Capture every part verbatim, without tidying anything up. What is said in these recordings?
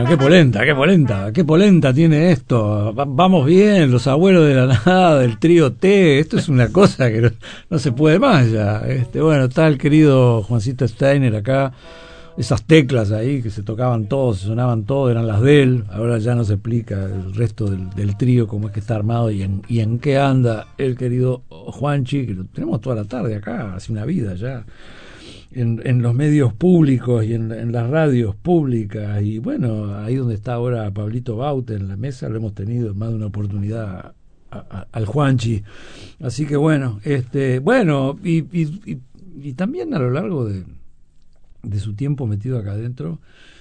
Bueno, qué polenta, qué polenta, qué polenta tiene esto. Va- vamos bien, los abuelos de la nada, del trío T, esto es una cosa que no, no se puede más ya. Este, bueno, está el querido Juancito Steiner acá, esas teclas ahí que se tocaban todos, se sonaban todos, eran las de él. Ahora ya nos explica el resto del, del trío cómo es que está armado y en, y en qué anda el querido Juanchi, que lo tenemos toda la tarde acá, hace una vida ya. En, en los medios públicos y en, en las radios públicas, y bueno, ahí donde está ahora Pablito Baute en la mesa, lo hemos tenido en más de una oportunidad a, a, al Juanchi. Así que bueno, este bueno, y, y, y, y también a lo largo de, de su tiempo metido acá adentro,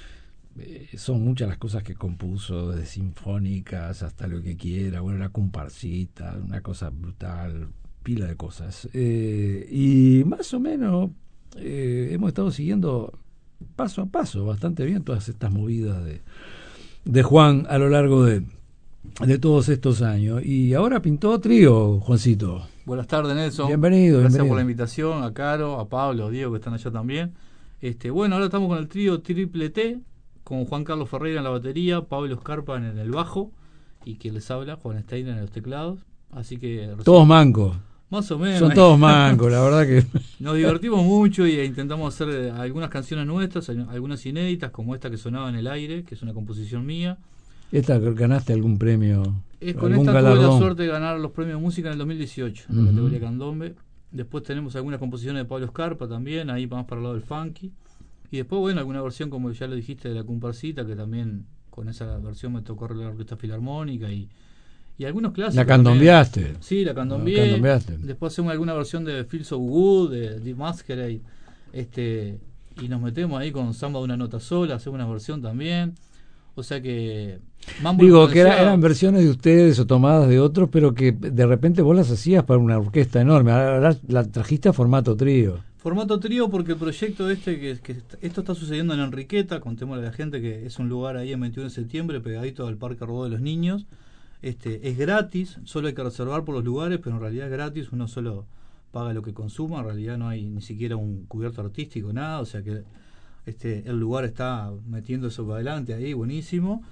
eh, son muchas las cosas que compuso, desde sinfónicas hasta lo que quiera, bueno, la comparsita, una cosa brutal, pila de cosas. Eh, y más o menos Eh, hemos estado siguiendo paso a paso bastante bien todas estas movidas de, de Juan a lo largo de, de todos estos años. Y ahora pintó trío, Juancito. Buenas tardes, Nelson. Bienvenido. Gracias bienvenido. por la invitación, a Caro, a Pablo, a Diego, que están allá también. Este, bueno, ahora estamos con el trío Triple T, con Juan Carlos Ferreira en la batería, Pablo Scarpa en el bajo, y quien les habla, Juan Steiner en los teclados. Así que todos mancos. Más o menos. Son todos mancos, la verdad que... Nos divertimos mucho y intentamos hacer algunas canciones nuestras, algunas inéditas, como esta que sonaba en el aire, que es una composición mía. ¿Esta ganaste algún premio? Es, con algún esta galardón? tuve la suerte de ganar los premios de música en el dos mil dieciocho, en la uh-huh. categoría Candombe. Después tenemos algunas composiciones de Pablo Scarpa también, ahí vamos para el lado del funky. Y después, bueno, alguna versión, como ya lo dijiste, de la comparsita, que también con esa versión me tocó arreglar la orquesta filarmónica y... Y algunos clásicos. ¿La candombeaste? También. Sí, la candombeé. La candombeaste. Después hacemos alguna versión de Feel So Good, de The Masquerade. Este, y nos metemos ahí con samba de una nota sola, hacemos una versión también. O sea que... Mambo Digo, que era, eran versiones de ustedes o tomadas de otros, pero que de repente vos las hacías para una orquesta enorme. Ahora la trajiste a formato trío. Formato trío porque el proyecto este, que, que esto está sucediendo en Enriqueta, contémosle a la gente que es un lugar ahí en veintiuno de septiembre, pegadito al Parque Rodó de los Niños. Este, es gratis, solo hay que reservar por los lugares, pero en realidad es gratis, uno solo paga lo que consuma, en realidad no hay ni siquiera un cubierto artístico, nada, o sea que este, el lugar está metiendo eso para adelante ahí, buenísimo,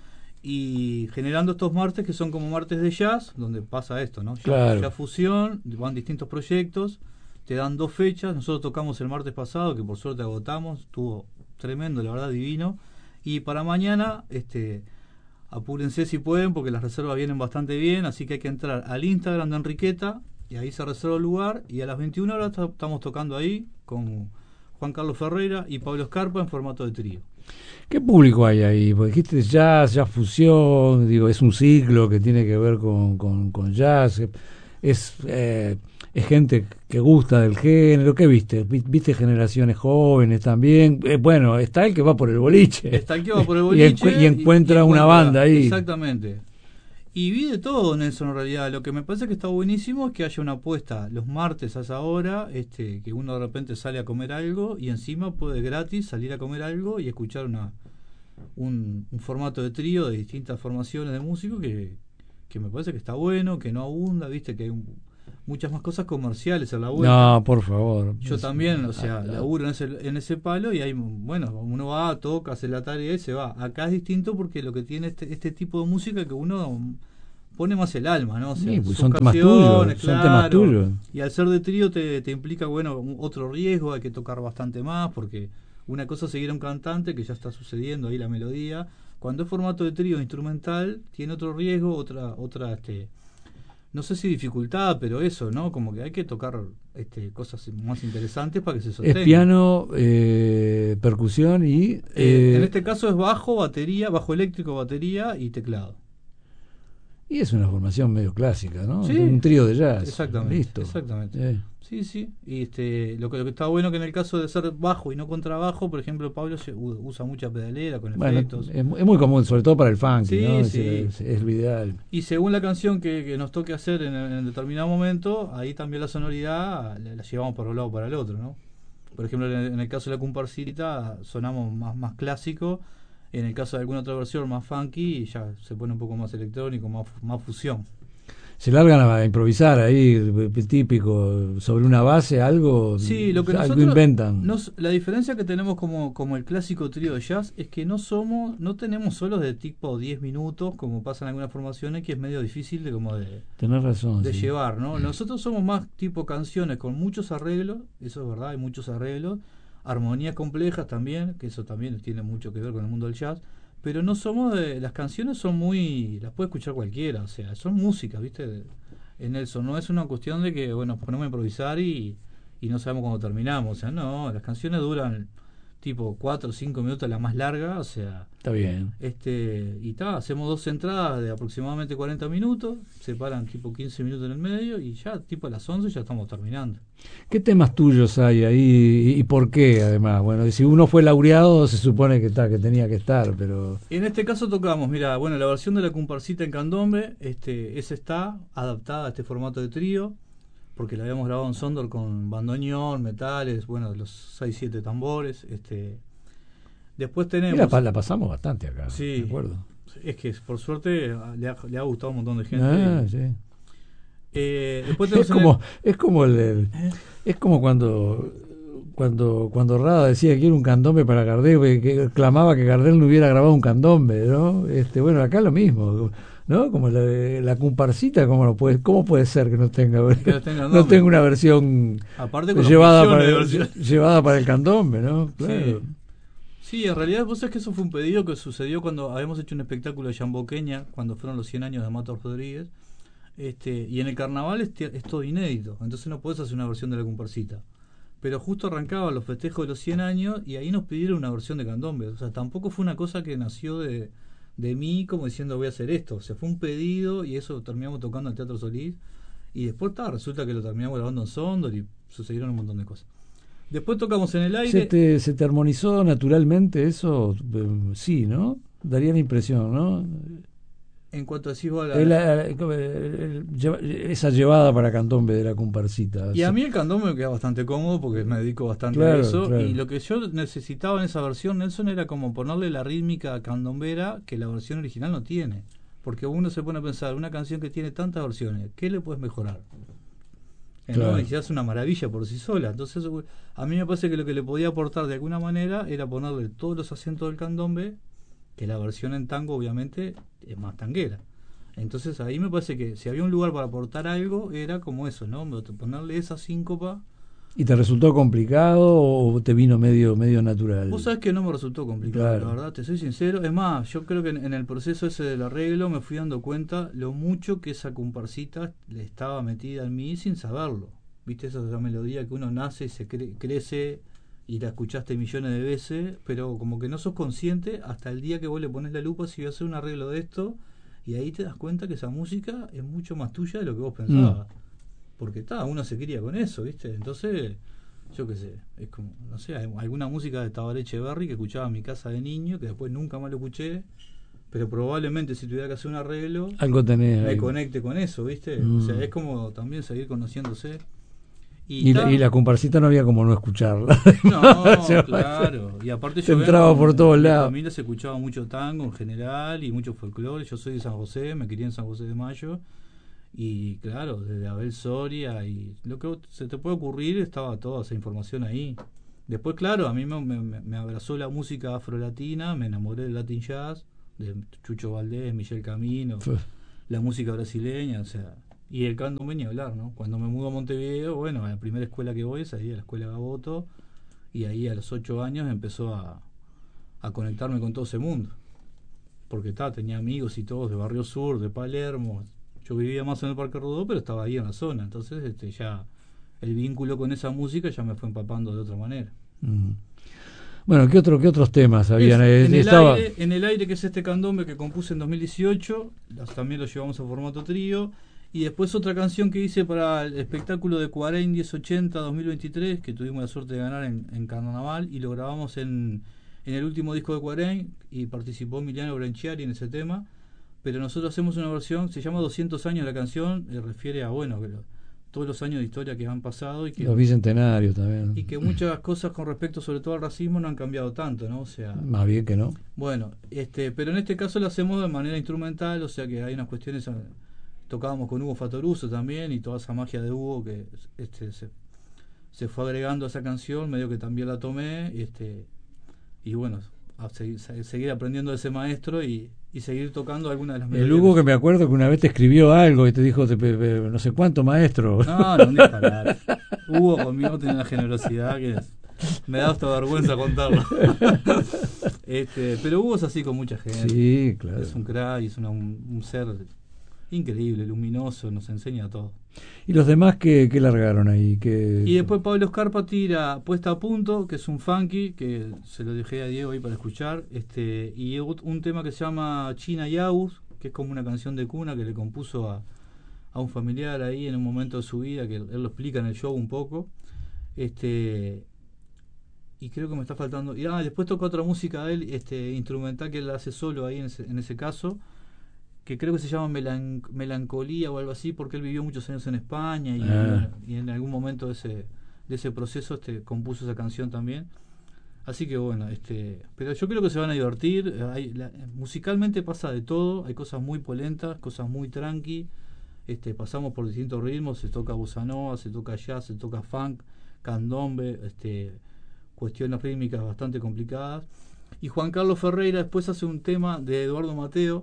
y generando estos martes que son como martes de jazz, donde pasa esto, ¿no? Ya, claro. ya fusión, van distintos proyectos, te dan dos fechas, nosotros tocamos el martes pasado, que por suerte agotamos, estuvo tremendo, la verdad, divino, y para mañana, este... apúrense si pueden porque las reservas vienen bastante bien, así que hay que entrar al Instagram de Enriqueta y ahí se reserva el lugar, y a las veintiuna horas estamos tocando ahí con Juan Carlos Ferreira y Pablo Scarpa en formato de trío. ¿Qué público hay ahí? Porque dijiste jazz, jazz fusión, digo, es un ciclo que tiene que ver con, con, con jazz, es, eh, es gente que gusta del género. ¿Qué viste? ¿Viste generaciones jóvenes también? Eh, bueno, está el que va por el boliche. Está el que va por el boliche y, encu- y, encuentra y, y encuentra una banda ahí. Exactamente. Y vi de todo, Nelson, en realidad. Lo que me parece que está buenísimo es que haya una apuesta los martes a esa hora, este, que uno de repente sale a comer algo y encima puede gratis salir a comer algo y escuchar una un, un formato de trío de distintas formaciones de músicos que, que me parece que está bueno, que no abunda, viste, que hay un, muchas más cosas comerciales a la vuelta. No, por favor. Yo es, también, o sea, laburo en ese, en ese palo y hay, bueno, uno va, toca, hace la tarea y se va. Acá es distinto porque lo que tiene este, este tipo de música es que uno pone más el alma, ¿no? O sea, sí, pues son temas tuyos, claro, son temas tuyos. Y al ser de trío te, te implica, bueno, otro riesgo, hay que tocar bastante más porque una cosa es seguir a un cantante que ya está sucediendo ahí la melodía. Cuando es formato de trío instrumental tiene otro riesgo, otra, otra, este... no sé si dificultad, pero eso, ¿no? Como que hay que tocar este, cosas más interesantes para que se sostenga. Es piano, eh, percusión y... Eh, eh, en este caso es bajo, batería, bajo eléctrico, batería y teclado. Y es una formación medio clásica, ¿no? Sí, un trío de jazz. Exactamente. Listo. Exactamente. Eh. Sí, sí. Y este, lo que, lo que está bueno que en el caso de ser bajo y no contrabajo, por ejemplo, Pablo se usa mucha pedalera con bueno, efectos. Es, es muy común, sobre todo para el funk, sí, ¿no? Sí. Es, es lo ideal. Y según la canción que, que nos toque hacer en, en determinado momento, ahí también la sonoridad la, la llevamos para un lado o para el otro, ¿no? Por ejemplo, en el, en el caso de la comparsita sonamos más, más clásico. En el caso de alguna otra versión más funky, ya se pone un poco más electrónico, más, más fusión. se largan a improvisar ahí, típico, sobre una base, algo, sí, lo que algo nosotros inventan. Nos, la diferencia que tenemos como, como el clásico trío de jazz es que no somos, no tenemos solos de tipo diez minutos, como pasa en algunas formaciones, que es medio difícil de como de, Tenés razón, de sí. llevar, ¿no? Nosotros somos más tipo canciones con muchos arreglos, eso es verdad, hay muchos arreglos, armonías complejas también, que eso también tiene mucho que ver con el mundo del jazz, pero no somos de, las canciones son muy, las puede escuchar cualquiera, o sea, son músicas, ¿viste? De, en Nelson, no es una cuestión de que, bueno, ponemos a improvisar y, y no sabemos cuándo terminamos, o sea, no, las canciones duran tipo cuatro o cinco minutos la más larga, o sea, está bien. Este, y ta, hacemos dos entradas de aproximadamente cuarenta minutos, se paran tipo quince minutos en el medio y ya tipo a las once ya estamos terminando. ¿Qué temas tuyos hay ahí y, y por qué además? Bueno, si uno fue laureado se supone que está, que tenía que estar, pero en este caso tocamos, mira, bueno, la versión de la comparsita en candombe, este, esa está adaptada a este formato de trío, porque la habíamos grabado en Sondor con bandoneón, metales, bueno, los seis siete tambores, este. Después tenemos. La, la pasamos bastante acá, sí, me acuerdo. Es que por suerte le ha, le ha gustado un montón de gente. Ah, y, sí. eh, después tenemos es como el, es como el, el ¿eh? es como cuando cuando cuando Rada decía que quiere un candombe para Gardel, que, que clamaba que Gardel no hubiera grabado un candombe, ¿no? Este, bueno, acá lo mismo, ¿no? Como la, la comparsita, ¿cómo no puede, cómo puede ser que no tenga que no tenga, no tenga una versión aparte con llevada para el, llevada para el candombe, ¿no? Claro. Sí. Sí, en realidad vos sabés que eso fue un pedido que sucedió cuando habíamos hecho un espectáculo de Yamboqueña, cuando fueron los cien años de Matos Rodríguez, este, y en el carnaval es, es todo inédito, entonces no podés hacer una versión de la comparsita. Pero justo arrancaban los festejos de los cien años y ahí nos pidieron una versión de candombe, o sea, tampoco fue una cosa que nació de, de mí como diciendo voy a hacer esto, o sea, fue un pedido y eso terminamos tocando en el Teatro Solís, y después ta, resulta que lo terminamos grabando en Sondor y sucedieron un montón de cosas. Después tocamos en el aire. ¿Se te, se te armonizó naturalmente eso? Sí, ¿no? Daría la impresión, ¿no? En cuanto a decís vos, la, el, el, el, el, esa llevada para candombe de la comparsita. Y a mí el candombe me queda bastante cómodo porque me dedico bastante claro, a eso. Claro. Y lo que yo necesitaba en esa versión, Nelson, era como ponerle la rítmica candombera que la versión original no tiene. Porque uno se pone a pensar, una canción que tiene tantas versiones, ¿qué le puedes mejorar? Claro. ¿No? Y se hace una maravilla por sí sola. Entonces a mí me parece que lo que le podía aportar de alguna manera era ponerle todos los acentos del candombe, que la versión en tango obviamente es más tanguera. Entonces ahí me parece que si había un lugar para aportar algo era como eso, ¿no? Ponerle esa síncopa. ¿Y te resultó complicado o te vino medio medio natural? Vos sabés que no me resultó complicado, claro. La verdad, te soy sincero. Es más, yo creo que en, en el proceso ese del arreglo me fui dando cuenta lo mucho que esa comparsita le estaba metida en mí sin saberlo. ¿Viste esa, esa melodía que uno nace y se cre- crece y la escuchaste millones de veces, pero como que no sos consciente hasta el día que vos le pones la lupa si voy a hacer un arreglo de esto y ahí te das cuenta que esa música es mucho más tuya de lo que vos pensabas. Mm. Porque está, uno se cría con eso, ¿viste? Entonces, yo qué sé, es como, no sé, hay alguna música de Tabaré Echeverry que escuchaba en mi casa de niño, que después nunca más lo escuché, pero probablemente si tuviera que hacer un arreglo, algo tenés me ahí. Conecte con eso, ¿viste? Mm. O sea, es como tambibien seguir conociéndose. Y, y, la, y la comparsita no había como no escucharla. No, o sea, claro. Y aparte yo entraba por todos lados. Mi familia se escuchaba mucho tango en general y mucho folclore. Yo soy de San José, me crié en San José de Mayo. Y claro, desde Abel Soria y lo que se te puede ocurrir, estaba toda esa información ahí. Después, claro, a mí me, me, me abrazó la música afrolatina, me enamoré del Latin Jazz, de Chucho Valdés, Michel Camino, sí. La música brasileña, o sea, y el candombe ni hablar, ¿no? Cuando me mudo a Montevideo, bueno, a la primera escuela que voy es ahí a la escuela Gaboto, y ahí a los ocho años empezó a, a conectarme con todo ese mundo. Porque ta, tenía amigos y todos de Barrio Sur, de Palermo. Yo vivía más en el Parque Rodó, pero estaba ahí en la zona. Entonces este ya el vínculo con esa música ya me fue empapando de otra manera. Mm. Bueno, ¿qué, otro, ¿qué otros temas habían? Es, en, Estaba... el aire, en el aire, que es este candombe que compuse en dos mil dieciocho, también lo llevamos a formato trío. Y después otra canción que hice para el espectáculo de Cuarén diez ochenta dos mil veintitrés, que tuvimos la suerte de ganar en, en Carnaval, y lo grabamos en, en el último disco de Cuarén, y participó Emiliano Branchiari en ese tema. Pero nosotros hacemos una versión, se llama doscientos años la canción, eh, refiere a, bueno, que lo, todos los años de historia que han pasado y que los bicentenarios también. Y que muchas cosas con respecto sobre todo al racismo no han cambiado tanto, ¿no? O sea, más bien que no. Bueno, este, pero en este caso lo hacemos de manera instrumental, o sea que hay unas cuestiones tocábamos con Hugo Fatoruso también, y toda esa magia de Hugo que este se, se fue agregando a esa canción, medio que también la tomé, este y bueno, a seguir, a seguir aprendiendo de ese maestro y, y seguir tocando algunas de las melodías. El Hugo que me acuerdo que una vez te escribió algo y te dijo te, pe, pe, no sé cuánto maestro. No, no, ni hablar. Hugo conmigo tiene una generosidad que es, me da hasta vergüenza contarlo. este, pero Hugo es así con mucha gente. Sí, claro. Es un crack, es una, un, un ser increíble, luminoso, nos enseña todo. ¿Y los demás qué, qué largaron ahí? ¿Qué... Y después Pablo Scarpa tira Puesta a Punto, que es un funky, que se lo dejé a Diego ahí para escuchar, este y un tema que se llama China y Aus, que es como una canción de cuna que le compuso a, a un familiar ahí en un momento de su vida, que él lo explica en el show un poco. Este y creo que me está faltando. Y ah, después toca otra música de él, este instrumental que él hace solo ahí en ese, en ese caso, que creo que se llama melan Melancolía o algo así, porque él vivió muchos años en España y, ah. y en algún momento de ese, de ese proceso este compuso esa canción también. Así que bueno, este pero yo creo que se van a divertir. Hay, la, musicalmente pasa de todo, hay cosas muy polentas, cosas muy tranqui, este pasamos por distintos ritmos, se toca bossa nova, se toca jazz, se toca funk, candombe, este cuestiones rítmicas bastante complicadas. Y Juan Carlos Ferreira después hace un tema de Eduardo Mateo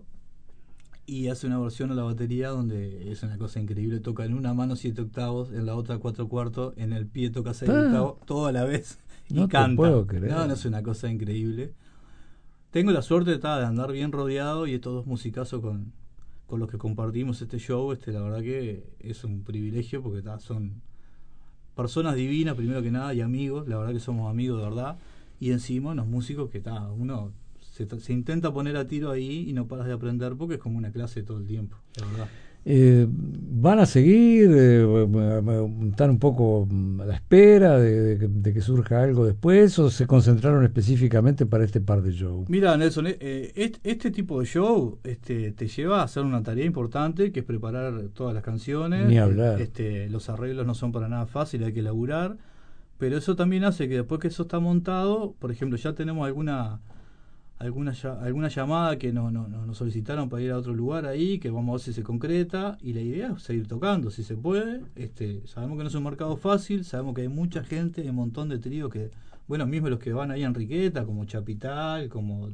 y hace una versión a la batería donde es una cosa increíble, toca en una mano siete octavos, en la otra cuatro cuartos, en el pie toca seis ah, octavos, todo a la vez y no canta. Puedo creer. No, no, es una cosa increíble. Tengo la suerte ta, de andar bien rodeado y estos dos musicazos con, con los que compartimos este show, este la verdad que es un privilegio porque ta, son personas divinas primero que nada y amigos, la verdad que somos amigos de verdad, y encima unos músicos que ta, uno Se, se intenta poner a tiro ahí y no paras de aprender porque es como una clase todo el tiempo, la verdad. Eh, ¿Van a seguir? Eh, ¿Están un poco a la espera de, de, de que surja algo después o se concentraron específicamente para este par de shows? Mira, Nelson, eh, este, este tipo de show este, te lleva a hacer una tarea importante que es preparar todas las canciones. Ni hablar. Este, los arreglos no son para nada fáciles, hay que laburar, pero eso también hace que después que eso está montado, por ejemplo, ya tenemos alguna... alguna alguna llamada que no, no, no, nos solicitaron para ir a otro lugar ahí, que vamos a ver si se concreta, y la idea es seguir tocando si se puede. Este sabemos que no es un mercado fácil, sabemos que hay mucha gente, hay un montón de tríos que, bueno, mismo los que van ahí a Enriqueta, como Chapital, como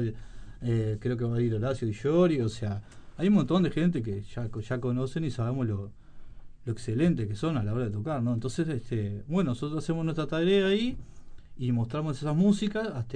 eh, creo que va a ir Horacio Di Giori, o sea, hay un montón de gente que ya, ya conocen y sabemos lo, lo excelente que son a la hora de tocar, ¿no? Entonces, este bueno, nosotros hacemos nuestra tarea ahí y mostramos esas músicas hasta...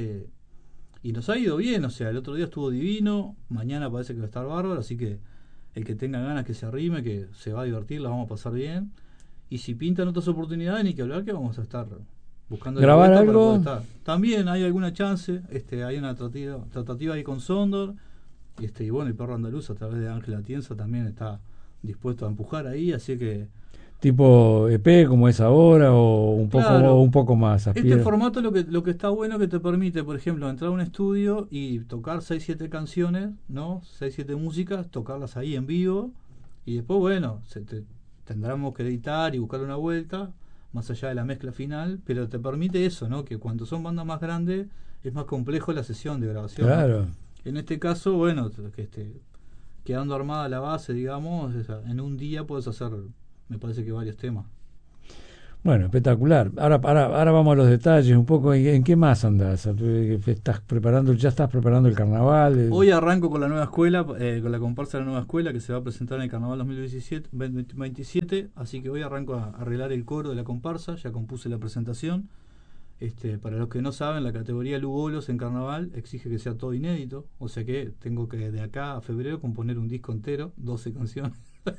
Y nos ha ido bien, o sea, el otro día estuvo divino, mañana parece que va a estar bárbaro, así que el que tenga ganas que se arrime, que se va a divertir, la vamos a pasar bien. Y si pintan otras oportunidades, ni que hablar, que vamos a estar buscando grabar algo. También hay alguna chance, este hay una tratativa, tratativa ahí con Sondor, este y bueno, el Perro Andaluz a través de Ángela Tienza también está dispuesto a empujar ahí, así que... Tipo E P como es ahora o un poco claro, o un poco más aspira. Este formato lo que lo que está bueno que te permite, por ejemplo, entrar a un estudio y tocar seis siete canciones, ¿no? seis siete músicas, tocarlas ahí en vivo y después bueno, se te, tendremos que editar y buscar una vuelta más allá de la mezcla final, pero te permite eso, ¿no? Que cuando son bandas más grandes es más complejo la sesión de grabación. Claro. ¿No? En este caso, bueno, que este quedando armada la base, digamos, en un día puedes hacer, me parece que varios temas. Bueno, espectacular. Ahora, ahora, ahora vamos a los detalles un poco. ¿En, en qué más andás? ¿Estás preparando, ya estás preparando el carnaval? Hoy arranco con la nueva escuela, eh, con la comparsa de la nueva escuela que se va a presentar en el carnaval dos mil veintisiete. Así que hoy arranco a arreglar el coro de la comparsa. Ya compuse la presentación. Este, para los que no saben, la categoría Lugolos en carnaval exige que sea todo inédito. O sea que tengo que de acá a febrero componer un disco entero, doce canciones.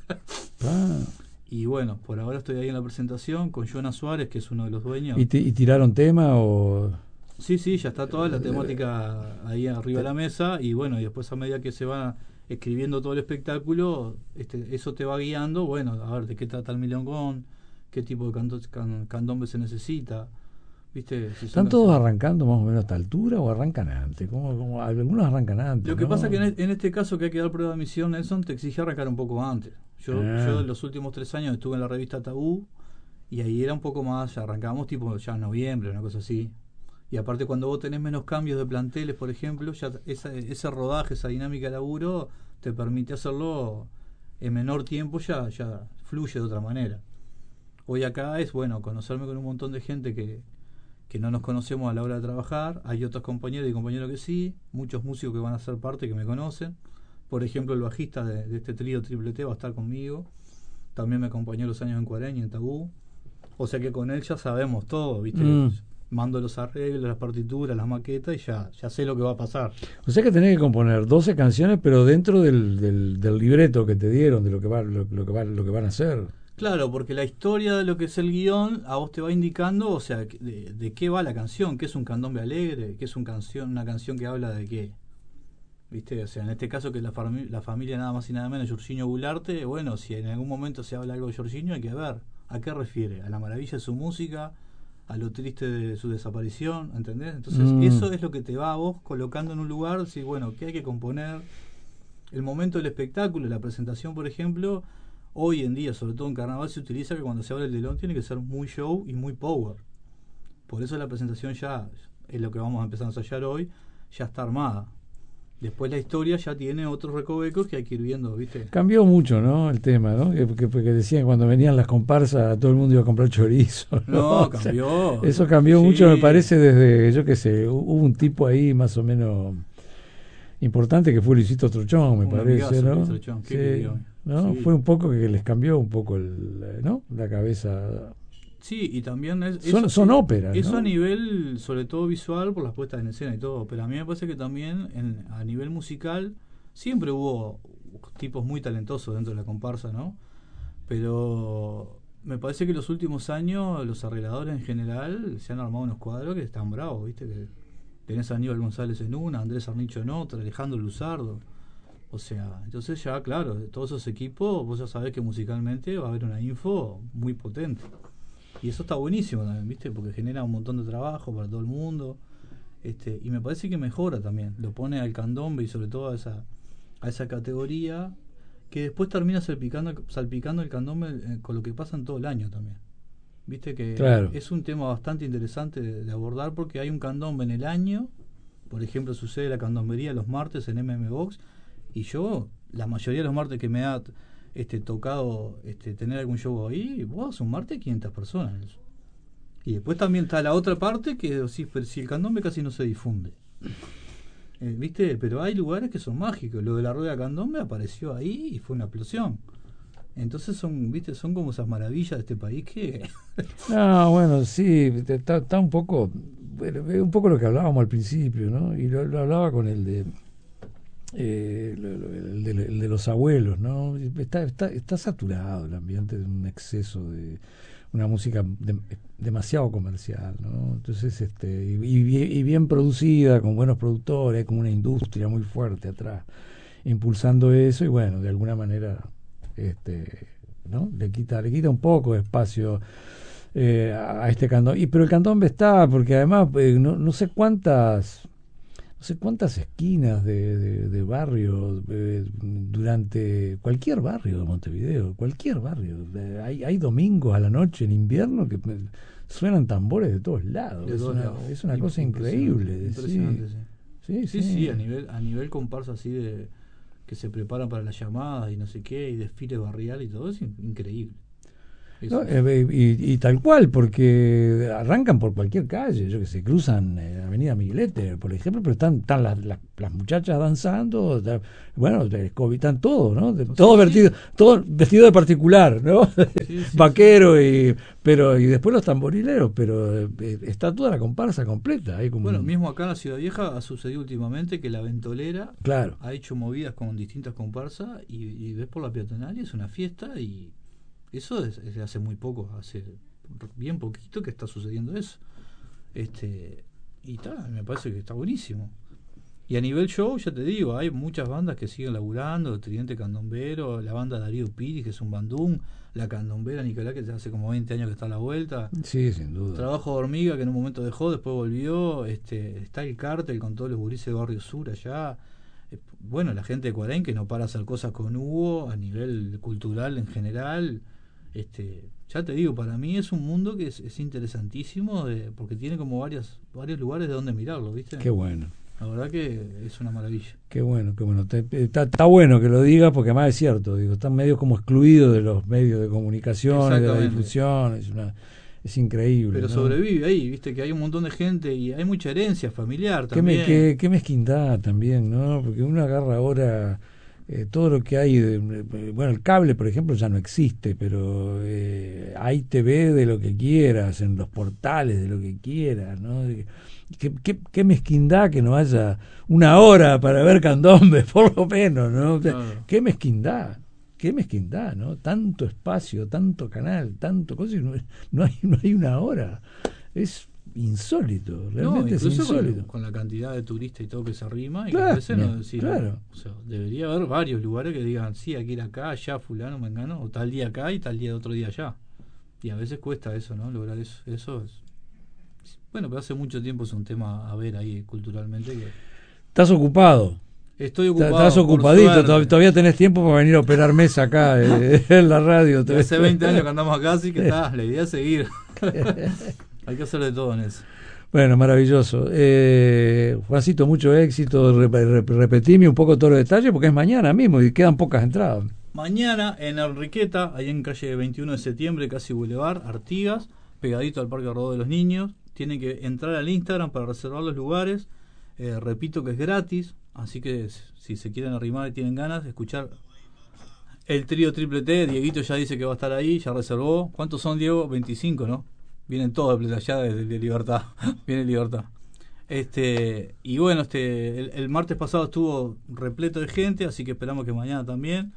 Ah. Y bueno, por ahora estoy ahí en la presentación con Jonas Suárez, que es uno de los dueños. ¿Y, ¿Y tiraron tema o...? Sí, sí, ya está toda la temática ahí arriba de la mesa. Y bueno, y después a medida que se va escribiendo todo el espectáculo, este, eso te va guiando. Bueno, a ver de qué trata el milongón, qué tipo de canto, can, candombe se necesita. ¿Viste? Si ¿Están todos arrancando más o menos a esta altura o arrancan antes? ¿Cómo, cómo? Algunos arrancan antes. Lo que ¿no? pasa es que en, en este caso que hay que dar prueba de admisión, Nelson, te exige arrancar un poco antes. Yo, ah. yo en los últimos tres años estuve en la revista Tabú y ahí era un poco más, ya arrancábamos tipo ya en noviembre, una cosa así. Y aparte cuando vos tenés menos cambios de planteles, por ejemplo, ya esa, ese rodaje, esa dinámica de laburo te permite hacerlo en menor tiempo ya, ya fluye de otra manera. Hoy acá es, bueno, conocerme con un montón de gente que, que no nos conocemos a la hora de trabajar. Hay otros compañeros y compañeros que sí, muchos músicos que van a ser parte que me conocen. Por ejemplo, el bajista de, de este trío Triple T va a estar conmigo. También me acompañó los años en Cuareña, en Tabú. O sea que con él ya sabemos todo, ¿viste? Mm. Mando los arreglos, las partituras, las maquetas y ya, ya sé lo que va a pasar. O sea que tenés que componer doce canciones, pero dentro del, del, del libreto que te dieron, de lo que va, lo, lo que va, lo que van a hacer. Claro, porque la historia de lo que es el guión a vos te va indicando, o sea, de, de qué va la canción, qué es un candombe alegre, qué es un canción, una canción que habla de qué. ¿Viste? O sea, en este caso que la, fami- la familia nada más y nada menos Jorginho Goularte, bueno, si en algún momento se habla algo de Jorginho hay que ver a qué refiere, a la maravilla de su música, a lo triste de su desaparición, ¿entendés? Entonces mm. eso es lo que te va a vos colocando en un lugar, decir, bueno, ¿qué hay que componer? El momento del espectáculo, la presentación, por ejemplo, hoy en día, sobre todo en carnaval, se utiliza que cuando se habla del telón tiene que ser muy show y muy power. Por eso la presentación ya es lo que vamos a empezar a ensayar hoy, ya está armada. Después la historia ya tiene otros recovecos que hay que ir viendo, ¿viste? Cambió mucho, ¿no? El tema, ¿no? Que, que, que decían que cuando venían las comparsas todo el mundo iba a comprar chorizo. No, no cambió. O sea, eso cambió sí. mucho, me parece, desde, yo qué sé, hubo un tipo ahí más o menos importante que fue Luisito Trochón, me un parece, ¿no? Trochón, sí, ¿no? Sí. Fue un poco que les cambió un poco el, ¿no? La cabeza. Sí, y también es, son, eso, son óperas, eso ¿no? a nivel, sobre todo visual, por las puestas en escena y todo, pero a mí me parece que también en, a nivel musical siempre hubo tipos muy talentosos dentro de la comparsa, ¿no? Pero me parece que en los últimos años los arregladores en general se han armado unos cuadros que están bravos, ¿viste? Que tenés a Aníbal González en una, Andrés Arnicho en otra, Alejandro Luzardo. O sea, entonces ya, claro, de todos esos equipos, vos ya sabés que musicalmente va a haber una info muy potente. Y eso está buenísimo también, ¿viste? Porque genera un montón de trabajo para todo el mundo. Este, y me parece que mejora también. Lo pone al candombe y sobre todo a esa, a esa categoría que después termina salpicando, salpicando el candombe eh, con lo que pasa en todo el año también. Viste que claro. Es un tema bastante interesante de, de abordar porque hay un candombe en el año. Por ejemplo, sucede la candombería los martes en M M Box. Y yo, la mayoría de los martes que me ha este, tocado este, tener algún show ahí, vos un martes quinientas personas. Y después también está la otra parte que sí, pero si el candombe casi no se difunde. Eh, ¿Viste? Pero hay lugares que son mágicos. Lo de la rueda candombe apareció ahí y fue una explosión. Entonces son, ¿viste? Son como esas maravillas de este país que... No, bueno, sí, está, está un poco, un poco lo que hablábamos al principio, ¿no? Y lo, lo hablaba con el de... Eh, lo, lo, el, de, el de los abuelos, ¿no? Está, está, está saturado el ambiente de un exceso de una música de, demasiado comercial, ¿no? Entonces, este, y, y, y bien producida, con buenos productores, con una industria muy fuerte atrás, impulsando eso, y bueno, de alguna manera, este, ¿no? Le quita, le quita un poco de espacio eh, a, a este candombe. Y pero el candombe está, porque además eh, no, no sé cuántas no sé cuántas esquinas de, de, de barrio eh, durante cualquier barrio de Montevideo, cualquier barrio. Eh, hay, hay domingos a la noche en invierno que me, suenan tambores de todos lados. De es, todos una, lados. es una cosa increíble. Impresionante, sí. Sí, sí, sí, sí, sí, a nivel, a nivel comparsa así de que se preparan para las llamadas y no sé qué, y desfile barrial y todo, es increíble. No, eh, y, y tal cual, porque arrancan por cualquier calle, yo que sé, cruzan eh, Avenida Miguelete, por ejemplo, pero están, están las, las, las muchachas danzando, está, bueno, están todos, ¿no? De, todo sí, vestido, sí. todo vestido de particular, ¿no? Sí, sí, Vaquero sí. y pero y después los tamborileros, pero eh, está toda la comparsa completa. Hay como bueno, un... mismo acá en la Ciudad Vieja ha sucedido últimamente que la Ventolera claro. ha hecho movidas con distintas comparsas y, y ves por la peatonal y es una fiesta y eso es, es de hace muy poco, hace bien poquito que está sucediendo eso. Este, y tal, me parece que está buenísimo. Y a nivel show, ya te digo, hay muchas bandas que siguen laburando, Tridente Candombero, la banda Darío Piri, que es un bandún, la Candombera Nicolás, que hace como veinte años que está a la vuelta. Sí, sin duda. Trabajo de Hormiga, que en un momento dejó, después volvió. Este, está el Cártel con todos los gurises de Barrio Sur allá. Bueno, la gente de Cuarén que no para hacer cosas con Hugo a nivel cultural en general. Este, ya te digo, para mí es un mundo que es, es interesantísimo de, porque tiene como varias, varios lugares de donde mirarlo, ¿viste? Qué bueno. La verdad que es una maravilla. Qué bueno, qué bueno. Te- Está, está bueno que lo digas porque además es cierto, digo, están medio como excluidos de los medios de comunicación, de la Exactamente. difusión, es una es increíble. Pero ¿no? sobrevive ahí, viste que hay un montón de gente y hay mucha herencia familiar Qué, me, también. qué, qué mezquindad también, ¿no? Porque uno agarra ahora eh, todo lo que hay, de, de- bueno, el cable, por ejemplo, ya no existe, pero eh, hay T V de lo que quieras, en los portales de lo que quieras, ¿no? De- Qué, qué, qué mezquindad que no haya una hora para ver candombe, por lo menos, ¿no? O sea, Claro. qué mezquindad, qué mezquindad, ¿no? Tanto espacio, tanto canal, tanto cosa, y no, no hay, no hay una hora. Es insólito, No, realmente es incluso con, insólito. con la cantidad de turistas y todo que se arrima, y Claro, que a veces no decir, claro. o sea, debería haber varios lugares que digan, sí, hay que ir acá, allá, fulano, mengano, o tal día acá y tal día otro día allá. Y a veces cuesta eso, ¿no? Lograr eso. Eso es. Bueno, pero hace mucho tiempo es un tema a ver ahí culturalmente que. Estás ocupado. Estoy Estás ocupado. estás por ocupadito, suerte. todavía, todavía tenés tiempo para venir a operar mesa acá eh, en la radio. De hace veinte años que andamos acá, así que está, la idea es seguir. Hay que hacer de todo en eso. Bueno, maravilloso. Eh, Juancito, mucho éxito. Rep- rep- repetime un poco todos los detalles porque es mañana mismo y quedan pocas entradas. Mañana en Enriqueta, ahí en calle veintiuno de septiembre, casi Boulevard, Artigas, pegadito al Parque Rodó de los Niños. Tienen que entrar al Instagram para reservar los lugares. Eh, repito que es gratis, así que si se quieren arrimar y tienen ganas, escuchar el trío Triple T. Dieguito ya dice que va a estar ahí, ya reservó. ¿Cuántos son, Diego? veinticinco, ¿no? Vienen todos de allá de, de Libertad. Viene Libertad. Este, y bueno, este el, el martes pasado estuvo repleto de gente, así que esperamos que mañana también.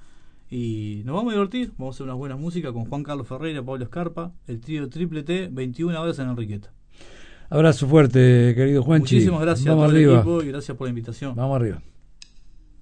Y nos vamos a divertir, vamos a hacer unas buenas músicas con Juan Carlos Ferreira, Pablo Escarpa, el trío Triple T, veintiuna horas en Enriqueta. Abrazo fuerte, querido Juanchi. Muchísimas gracias Vamos a todo el arriba. equipo y gracias por la invitación. Vamos arriba.